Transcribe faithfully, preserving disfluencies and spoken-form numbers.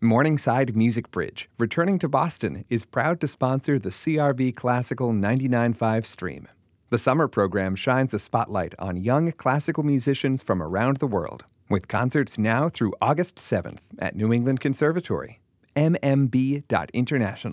Morningside Music Bridge, returning to Boston, is proud to sponsor the C R V Classical ninety-nine point five stream. The summer program shines a spotlight on young classical musicians from around the world, with concerts now through August seventh at New England Conservatory. m m b dot international.